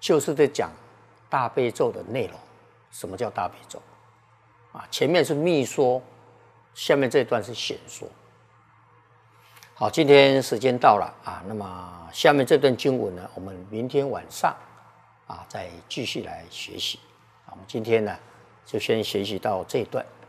就是在讲大悲咒的内容。什么叫大悲咒？前面是密说，下面这段是显说。好，今天时间到了那么下面这段经文呢，我们明天晚上再继续来学习。我们今天呢就先学习到这一段。